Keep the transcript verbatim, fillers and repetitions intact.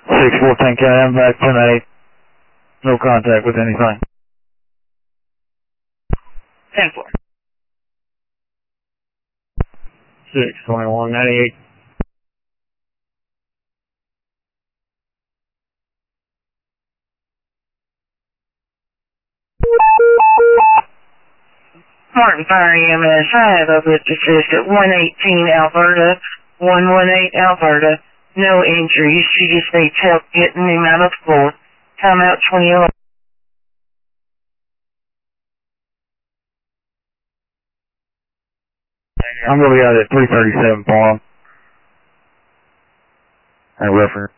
six four ten K, I'm back ten eight. No contact with anything. ten four. six twenty-one ninety-eight. Martin Fire E M S, I have a lift assist at one eighteen Alberta, one eighteen Alberta. No injuries, she just needs help getting him out of the floor. Timeout twenty eleven. I'm going to be out at three thirty-seven for him. And reference.